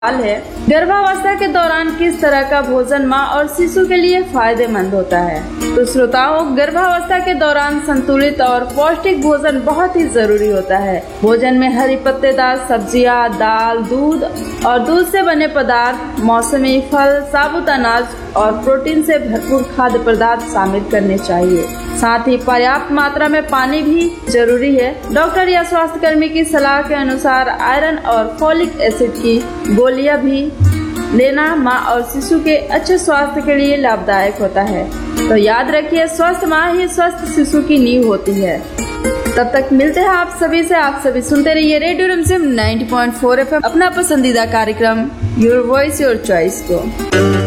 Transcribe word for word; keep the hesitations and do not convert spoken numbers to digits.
है गर्भावस्था के दौरान किस तरह का भोजन मां और शिशु के लिए फायदेमंद होता है। तो श्रोताओं, गर्भावस्था के दौरान संतुलित और पौष्टिक भोजन बहुत ही जरूरी होता है। भोजन में हरी पत्तेदार सब्जियां, दाल, दूध और दूध से बने पदार्थ, मौसमी फल, साबुत अनाज और प्रोटीन से भरपूर खाद्य पदार्थ शामिल करने चाहिए। साथ ही पर्याप्त मात्रा में पानी भी जरूरी है। डॉक्टर या स्वास्थ्य कर्मी की सलाह के अनुसार आयरन और फोलिक एसिड की गोलियां भी लेना मां और शिशु के अच्छे स्वास्थ्य के लिए लाभदायक होता है। तो याद रखिए, स्वस्थ मां ही स्वस्थ शिशु की नींव होती है। तब तक मिलते हैं आप सभी से। आप सभी सुनते रहिए रेडियो रिमझिम ninety point four F M, अपना पसंदीदा कार्यक्रम योर वॉइस योर चॉइस को।